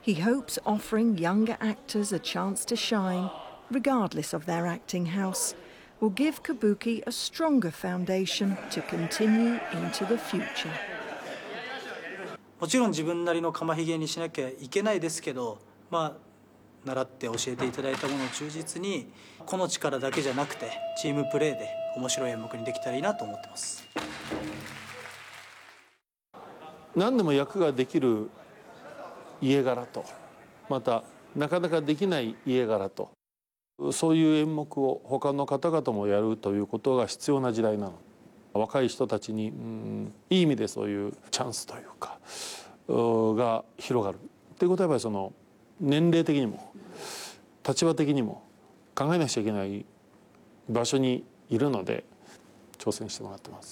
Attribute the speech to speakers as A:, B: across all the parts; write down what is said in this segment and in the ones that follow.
A: He hopes offering younger actors a chance to shine, regardless of their acting house, will give Kabuki a stronger foundation to continue into the future.
B: もちろん自分なりの釜ひげにしなきゃいけないですけど、習って教えていただいたものを忠実に、個の力だけじゃなくてチームプレーで面白い演目にできたらいいなと思ってます。
C: 何でも役ができる家柄と、またなかなかできない家柄と、そういう演目を他の方々もやるということが必要な時代なの。若い人たちにいい意味でそういうチャンスというかが広がるということは、やっぱりその年齢的にも立場的にも考えなくちゃいけない場所にいるので挑戦してもらってます。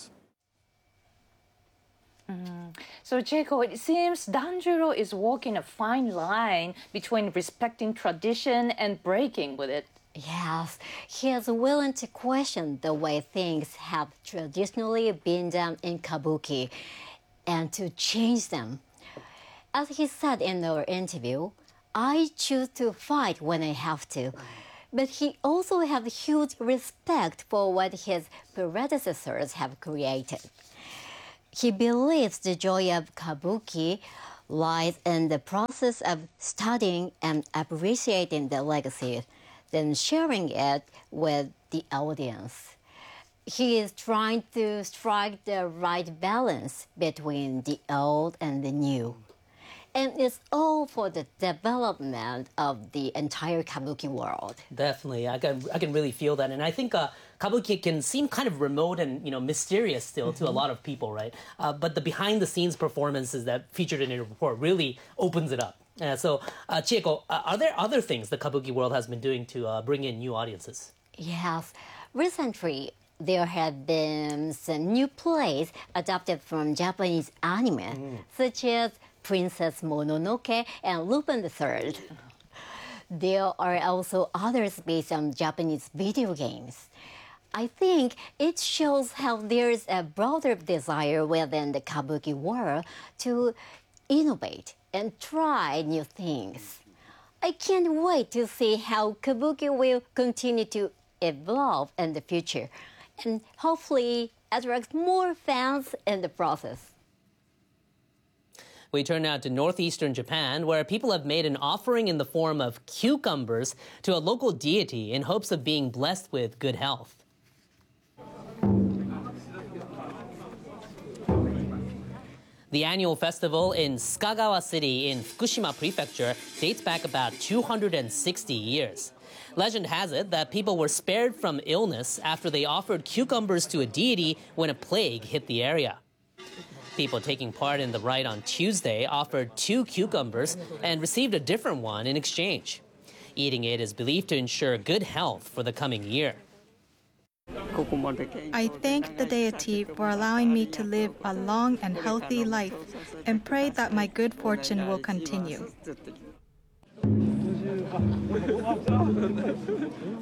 D: So, Jaco, it seems Danjuro is walking a fine line between respecting tradition and breaking with it.
E: Yes, he is willing to question the way things have traditionally been done in Kabuki and to change them. As he said in our interview, I choose to fight when I have to, but he also has huge respect for what his predecessors have created. He believes the joy of Kabuki lies in the process of studying and appreciating the legacy, then sharing it with the audience. He is trying to strike the right balance between the old and the new. And it's all for the development of the entire Kabuki world.
F: Definitely, I can really feel that, and I think Kabuki can seem kind of remote and mysterious still to a lot of people, right? But the behind-the-scenes performances that featured in your report really opens it up. So, Chieko, are there other things the Kabuki world has been doing to bring in new audiences?
E: Yes, recently there have been some new plays adapted from Japanese anime, such as Princess Mononoke and Lupin III. There are also others based on Japanese video games. I think it shows how there is a broader desire within the Kabuki world to innovate and try new things. I can't wait to see how Kabuki will continue to evolve in the future and hopefully attract more fans in the process.
F: We turn now to northeastern Japan, where people have made an offering in the form of cucumbers to a local deity in hopes of being blessed with good health. The annual festival in Tsukagawa City in Fukushima Prefecture dates back about 260 years. Legend has it that people were spared from illness after they offered cucumbers to a deity when a plague hit the area. People taking part in the rite on Tuesday offered 2 cucumbers and received a different one in exchange. Eating it is believed to ensure good health for the coming year.
G: I thank the deity for allowing me to live a long and healthy life and pray that my good fortune will continue.